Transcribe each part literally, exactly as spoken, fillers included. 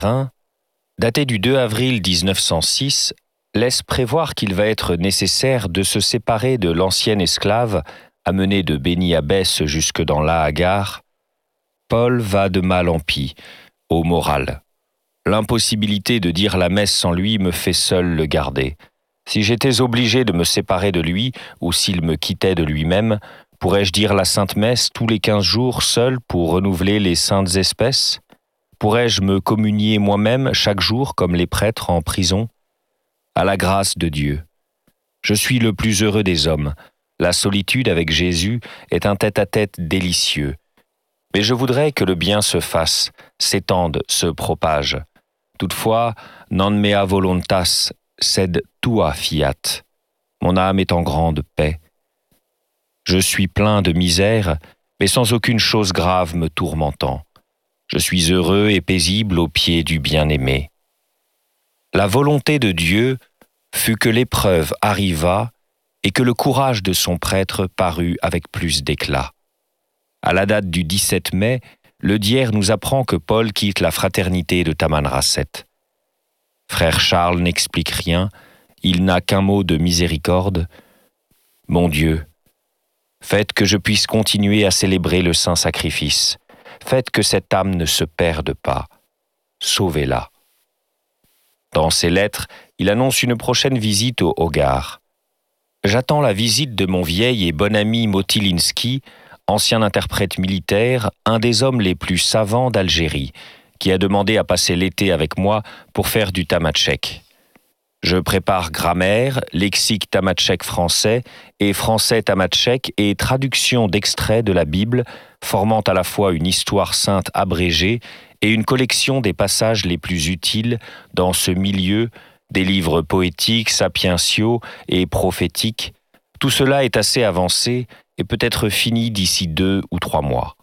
un, daté du deux avril dix-neuf cent six, laisse prévoir qu'il va être nécessaire de se séparer de l'ancienne esclave amenée de Béni Abbès jusque dans l'Ahagar. Paul va de mal en pis, au moral. L'impossibilité de dire la messe sans lui me fait seul le garder. Si j'étais obligé de me séparer de lui, ou s'il me quittait de lui-même, pourrais-je dire la Sainte Messe tous les quinze jours seul pour renouveler les saintes espèces? Pourrais-je me communier moi-même chaque jour comme les prêtres en prison? À la grâce de Dieu. Je suis le plus heureux des hommes. La solitude avec Jésus est un tête-à-tête délicieux. Mais je voudrais que le bien se fasse, s'étende, se propage. Toutefois, non mea voluntas, sed tua fiat. Mon âme est en grande paix. Je suis plein de misère, mais sans aucune chose grave me tourmentant. Je suis heureux et paisible au pied du bien-aimé. La volonté de Dieu fut que l'épreuve arrivât et que le courage de son prêtre parut avec plus d'éclat. À la date du dix-sept mai, le Dier nous apprend que Paul quitte la fraternité de Tamanrasset. Frère Charles n'explique rien, il n'a qu'un mot de miséricorde. Mon Dieu, faites que je puisse continuer à célébrer le saint sacrifice. Faites que cette âme ne se perde pas. Sauvez-la. Dans ses lettres, il annonce une prochaine visite au Hogar. J'attends la visite de mon vieil et bon ami Motylinski, ancien interprète militaire, un des hommes les plus savants d'Algérie, qui a demandé à passer l'été avec moi pour faire du tamatchek. Je prépare grammaire, lexique tamatchek français et français tamatchek et traduction d'extraits de la Bible, formant à la fois une histoire sainte abrégée et une collection des passages les plus utiles dans ce milieu, des livres poétiques, sapientiaux et prophétiques. Tout cela est assez avancé et peut être fini d'ici deux ou trois mois.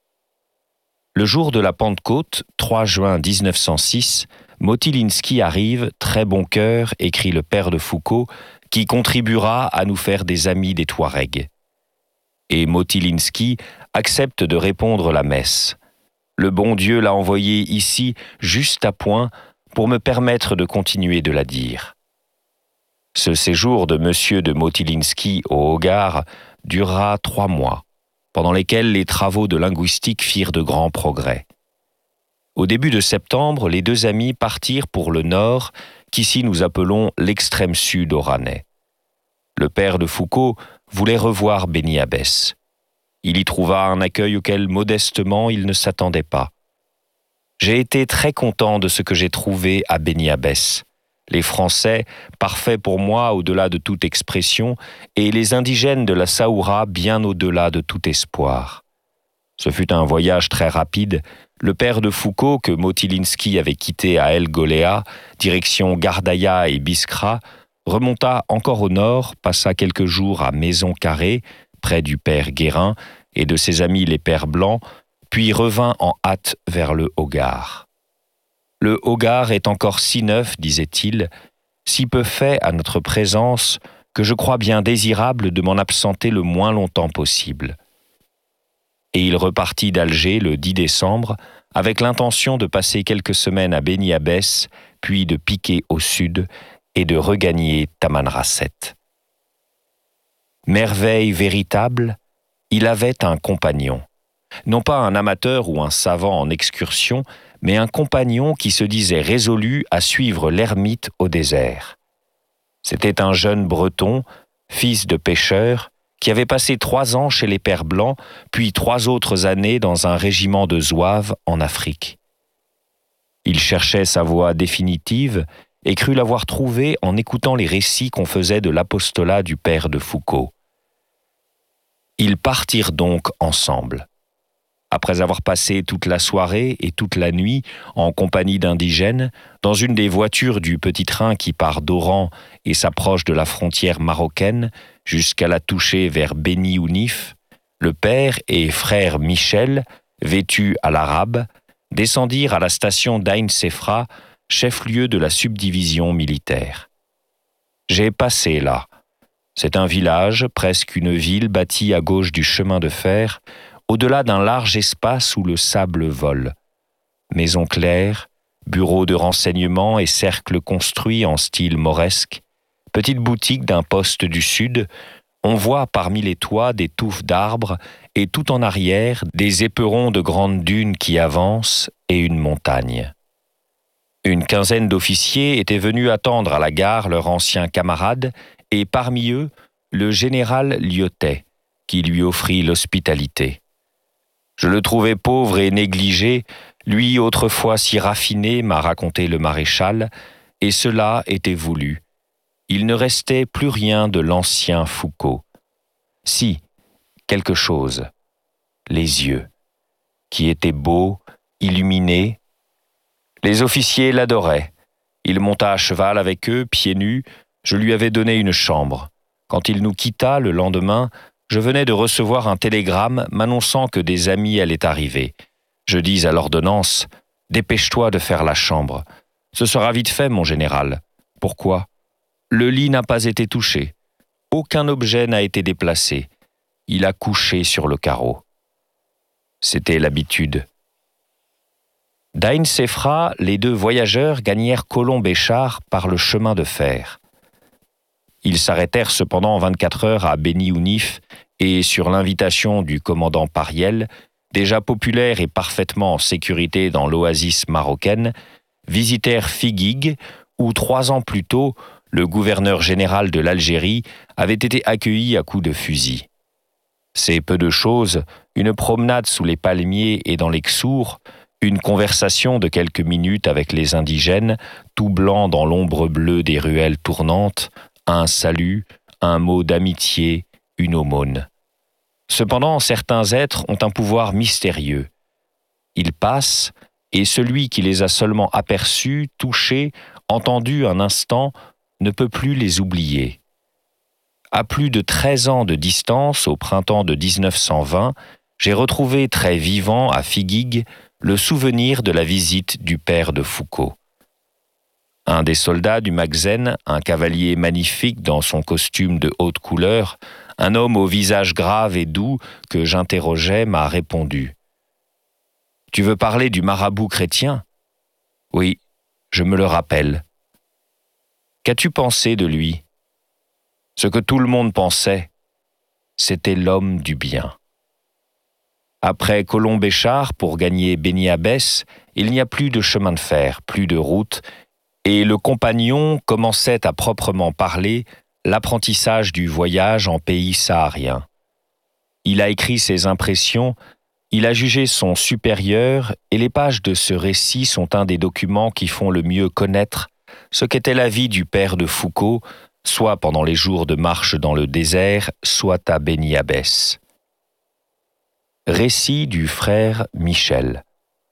Le jour de la Pentecôte, trois juin dix-neuf cent six, Motylinski arrive, très bon cœur, écrit le père de Foucault, qui contribuera à nous faire des amis des Touaregs. Et Motylinski accepte de répondre la messe. Le bon Dieu l'a envoyé ici juste à point pour me permettre de continuer de la dire. Ce séjour de monsieur de Motylinski au Hogar durera trois mois, pendant lesquels les travaux de linguistique firent de grands progrès. Au début de septembre, les deux amis partirent pour le nord, qu'ici nous appelons l'extrême sud oranais. Le père de Foucault voulait revoir Béni Abbès. Il y trouva un accueil auquel, modestement, il ne s'attendait pas. J'ai été très content de ce que j'ai trouvé à Béni Abbès. Les Français, parfaits pour moi au-delà de toute expression, et les indigènes de la Saoura bien au-delà de tout espoir. Ce fut un voyage très rapide. Le père de Foucault, que Motylinski avait quitté à El Goléa, direction Gardaïa et Biskra, remonta encore au nord, passa quelques jours à Maison Carrée, près du père Guérin et de ses amis les pères Blancs, puis revint en hâte vers le Hogar. Le Hogar est encore si neuf, disait-il, si peu fait à notre présence, que je crois bien désirable de m'en absenter le moins longtemps possible. Et il repartit d'Alger le dix décembre, avec l'intention de passer quelques semaines à Béni Abbès, puis de piquer au sud et de regagner Tamanrasset. Merveille véritable, il avait un compagnon. Non pas un amateur ou un savant en excursion, mais un compagnon qui se disait résolu à suivre l'ermite au désert. C'était un jeune breton, fils de pêcheur, qui avait passé trois ans chez les Pères Blancs, puis trois autres années dans un régiment de zouaves en Afrique. Il cherchait sa voie définitive et crut l'avoir trouvée en écoutant les récits qu'on faisait de l'apostolat du père de Foucault. Ils partirent donc ensemble. Après avoir passé toute la soirée et toute la nuit en compagnie d'indigènes, dans une des voitures du petit train qui part d'Oran et s'approche de la frontière marocaine jusqu'à la toucher vers Beni Ounif, le père et frère Michel, vêtus à l'arabe, descendirent à la station d'Ain Sefra, chef-lieu de la subdivision militaire. J'ai passé là. C'est un village, presque une ville bâtie à gauche du chemin de fer, au-delà d'un large espace où le sable vole. Maisons claires, bureaux de renseignement et cercles construits en style mauresque, petite boutique d'un poste du sud, on voit parmi les toits des touffes d'arbres et tout en arrière des éperons de grandes dunes qui avancent et une montagne. Une quinzaine d'officiers étaient venus attendre à la gare leurs anciens camarades et parmi eux, le général Lyotet, qui lui offrit l'hospitalité. Je le trouvais pauvre et négligé, lui autrefois si raffiné, m'a raconté le maréchal, et cela était voulu. Il ne restait plus rien de l'ancien Foucault. Si, quelque chose, les yeux, qui étaient beaux, illuminés. Les officiers l'adoraient. Il monta à cheval avec eux, pieds nus. Je lui avais donné une chambre. Quand il nous quitta le lendemain, je venais de recevoir un télégramme m'annonçant que des amis allaient arriver. Je dis à l'ordonnance, « Dépêche-toi de faire la chambre. Ce sera vite fait, mon général. » Pourquoi ? Le lit n'a pas été touché. Aucun objet n'a été déplacé. Il a couché sur le carreau. C'était l'habitude. D'Ain Sefra, les deux voyageurs gagnèrent Colomb-Béchar par le chemin de fer. Ils s'arrêtèrent cependant vingt-quatre heures à Beni Ounif et, sur l'invitation du commandant Pariel, déjà populaire et parfaitement en sécurité dans l'oasis marocaine, visitèrent Figuig, où trois ans plus tôt, le gouverneur général de l'Algérie avait été accueilli à coups de fusil. C'est peu de choses, une promenade sous les palmiers et dans les Ksours, une conversation de quelques minutes avec les indigènes, tout blancs dans l'ombre bleue des ruelles tournantes, un salut, un mot d'amitié, une aumône. Cependant, certains êtres ont un pouvoir mystérieux. Ils passent, et celui qui les a seulement aperçus, touchés, entendus un instant, ne peut plus les oublier. À plus de treize ans de distance, au printemps de dix-neuf cent vingt, j'ai retrouvé très vivant à Figuig le souvenir de la visite du père de Foucault. Un des soldats du Magzen, un cavalier magnifique dans son costume de haute couleur, un homme au visage grave et doux que j'interrogeais, m'a répondu. « Tu veux parler du marabout chrétien ? » ?»« Oui, je me le rappelle. »« Qu'as-tu pensé de lui ? » ?»« Ce que tout le monde pensait, c'était l'homme du bien. » Après Colomb-Béchar, pour gagner Beni Abbès, il n'y a plus de chemin de fer, plus de route, et le compagnon commençait à proprement parler l'apprentissage du voyage en pays saharien. Il a écrit ses impressions, il a jugé son supérieur, et les pages de ce récit sont un des documents qui font le mieux connaître ce qu'était la vie du père de Foucault, soit pendant les jours de marche dans le désert, soit à Beni Abbès. Récit du frère Michel.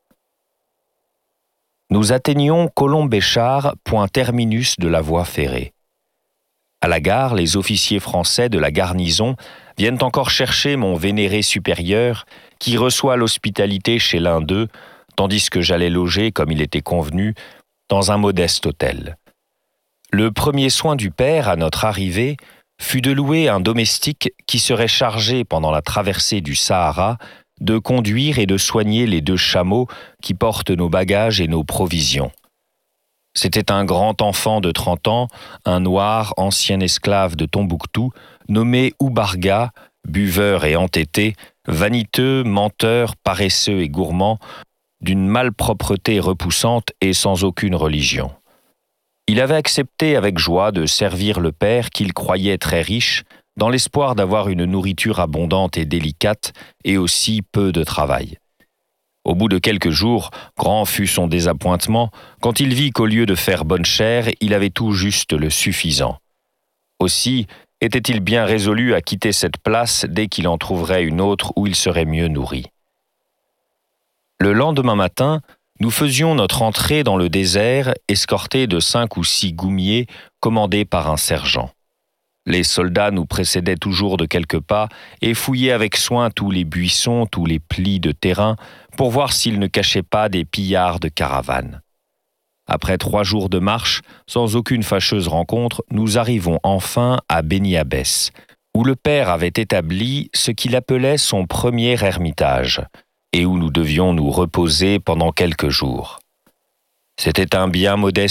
Nous atteignions Colomb-Béchar, point terminus de la voie ferrée. À la gare, les officiers français de la garnison viennent encore chercher mon vénéré supérieur qui reçoit l'hospitalité chez l'un d'eux, tandis que j'allais loger, comme il était convenu, dans un modeste hôtel. Le premier soin du père, à notre arrivée, fut de louer un domestique qui serait chargé pendant la traversée du Sahara de conduire et de soigner les deux chameaux qui portent nos bagages et nos provisions. C'était un grand enfant de trente ans, un noir, ancien esclave de Tombouctou, nommé Oubarga, buveur et entêté, vaniteux, menteur, paresseux et gourmand, d'une malpropreté repoussante et sans aucune religion. Il avait accepté avec joie de servir le père qu'il croyait très riche, dans l'espoir d'avoir une nourriture abondante et délicate, et aussi peu de travail. Au bout de quelques jours, grand fut son désappointement quand il vit qu'au lieu de faire bonne chère, il avait tout juste le suffisant. Aussi était-il bien résolu à quitter cette place dès qu'il en trouverait une autre où il serait mieux nourri. Le lendemain matin, nous faisions notre entrée dans le désert, escortés de cinq ou six goumiers commandés par un sergent. Les soldats nous précédaient toujours de quelques pas et fouillaient avec soin tous les buissons, tous les plis de terrain, pour voir s'ils ne cachaient pas des pillards de caravane. Après trois jours de marche, sans aucune fâcheuse rencontre, nous arrivons enfin à Beni Abbès, où le père avait établi ce qu'il appelait son premier ermitage, et où nous devions nous reposer pendant quelques jours. C'était un bien modeste